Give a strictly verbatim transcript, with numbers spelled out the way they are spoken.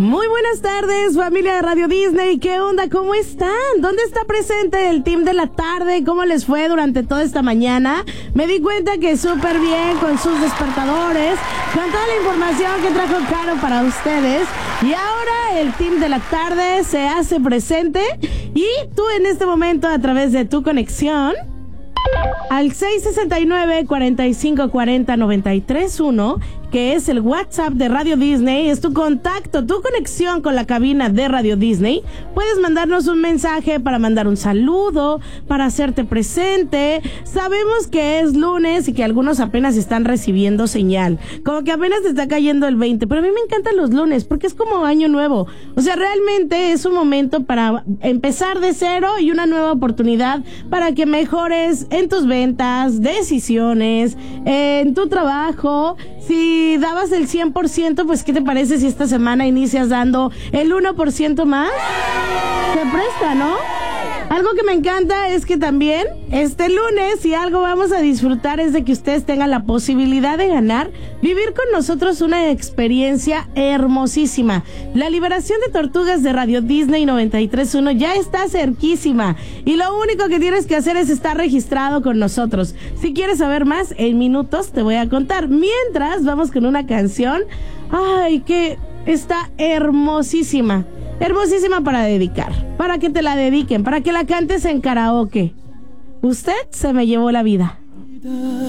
Muy buenas tardes, familia de Radio Disney. ¿Qué onda? ¿Cómo están? ¿Dónde está presente el team de la tarde? ¿Cómo les fue durante toda esta mañana? Me di cuenta que súper bien con sus despertadores, con toda la información que trajo Caro para ustedes. Y ahora el team de la tarde se hace presente y tú en este momento a través de tu conexión al seis sesenta y nueve, cuarenta y cinco cuarenta, noventa y tres uno, que es el WhatsApp de Radio Disney, es tu contacto, tu conexión con la cabina de Radio Disney. Puedes mandarnos un mensaje para mandar un saludo, para hacerte presente. Sabemos que es lunes y que algunos apenas están recibiendo señal, como que apenas te está cayendo el veinte, pero a mí me encantan los lunes porque es como año nuevo. O sea, realmente es un momento para empezar de cero y una nueva oportunidad para que mejores en tus ventas, decisiones, en tu trabajo. Si dabas el cien por ciento, pues ¿qué te parece si esta semana inicias dando el uno por ciento más? Se presta, ¿no? Algo que me encanta es que también este lunes, si algo vamos a disfrutar, es de que ustedes tengan la posibilidad de ganar, vivir con nosotros una experiencia hermosísima. La liberación de tortugas de Radio Disney noventa y tres punto uno ya está cerquísima y lo único que tienes que hacer es estar registrado con nosotros. Si quieres saber más, en minutos te voy a contar. Mientras, vamos con una canción, ay, que está hermosísima. Hermosísima para dedicar, para que te la dediquen, para que la cantes en karaoke. Usted se me llevó la vida.